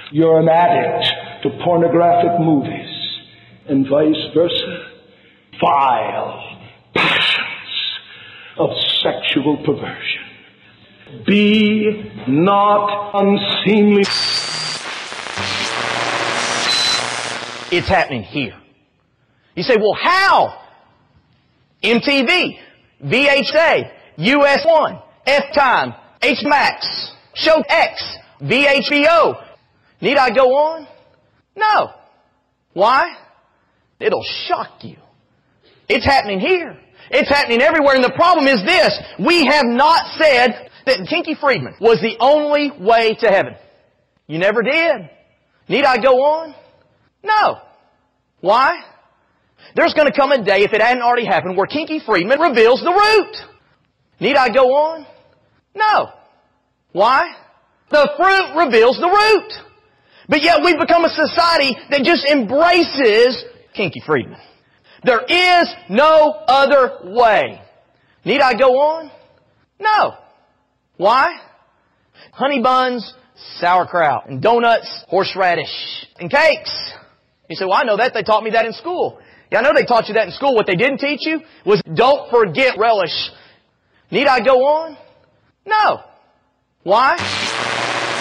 You're an addict to pornographic movies and vice versa. Vile passions of sexual perversion. Be not unseemly. It's happening here. You say, well, how? MTV, VHA, US1, F-Time, H-Max, Show X, VHBO. Need I go on? No. Why? It'll shock you. It's happening here. It's happening everywhere. And the problem is this. We have not said that Kinky Friedman was the only way to heaven. You never did. Need I go on? No. Why? There's going to come a day, if it hadn't already happened, where Kinky Friedman reveals the root. Need I go on? No. Why? The fruit reveals the root. But yet we've become a society that just embraces Kinky Friedman. There is no other way. Need I go on? No. Why? Honey buns, sauerkraut, and donuts, horseradish, and cakes. You say, well, I know that. They taught me that in school. Yeah, I know they taught you that in school. What they didn't teach you was don't forget relish. Need I go on? No. Why?